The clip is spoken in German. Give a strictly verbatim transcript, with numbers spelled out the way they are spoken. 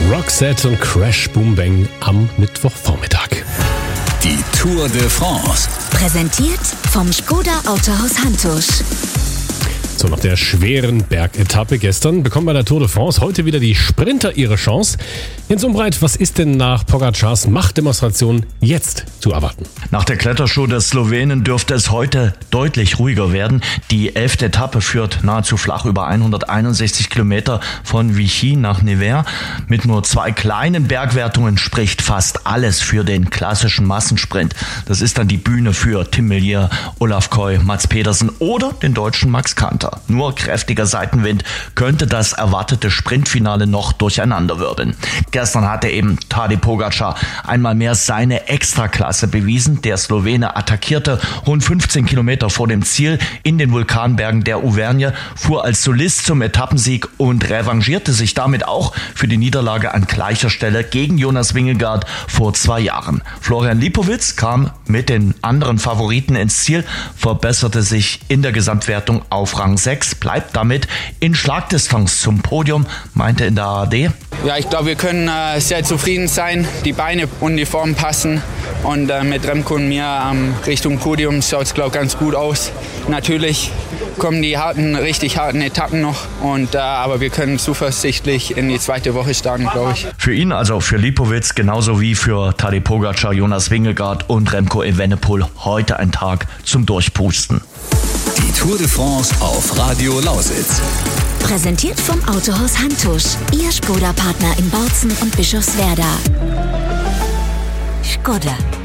Roxette und Crash Boom Bang am Mittwochvormittag. Die Tour de France. Präsentiert vom Škoda Autohaus Hantusch. So, nach der schweren Bergetappe gestern bekommen bei der Tour de France heute wieder die Sprinter ihre Chance. Jens Umbreit, was ist denn nach Pogacars Machtdemonstration jetzt zu erwarten? Nach der Klettershow des Slowenen dürfte es heute deutlich ruhiger werden. Die elfte Etappe führt nahezu flach über hunderteinundsechzig Kilometer von Vichy nach Nevers. Mit nur zwei kleinen Bergwertungen spricht fast alles für den klassischen Massensprint. Das ist dann die Bühne für Tim Merlier, Olaf Koy, Mads Pedersen oder den deutschen Max Kanter. Nur kräftiger Seitenwind könnte das erwartete Sprintfinale noch durcheinanderwirbeln. Gestern hatte eben Tadej Pogacar einmal mehr seine Extraklasse bewiesen. Der Slowene attackierte rund fünfzehn Kilometer vor dem Ziel in den Vulkanbergen der Auvergne, fuhr als Solist zum Etappensieg und revanchierte sich damit auch für die Niederlage an gleicher Stelle gegen Jonas Vingegaard vor zwei Jahren. Florian Lipowitz kam mit den anderen Favoriten ins Ziel, verbesserte sich in der Gesamtwertung auf Rang sechs, bleibt damit in Schlagdistanz zum Podium, meinte in der A R D. Ja, ich glaube, wir können äh, sehr zufrieden sein. Die Beine und die Form passen. Und äh, mit Remco und mir ähm, Richtung Podium schaut es, glaube ich, ganz gut aus. Natürlich kommen die harten, richtig harten Etappen noch. Und, äh, aber wir können zuversichtlich in die zweite Woche starten, glaube ich. Für ihn, also für Lipowitz, genauso wie für Tadej Pogacar, Jonas Vingegaard und Remco Evenepoel, heute ein Tag zum Durchpusten. Die Tour de France auf Radio Lausitz. Präsentiert vom Autohaus Hantusch. Ihr Škoda-Partner in Bautzen und Bischofswerda. Škoda.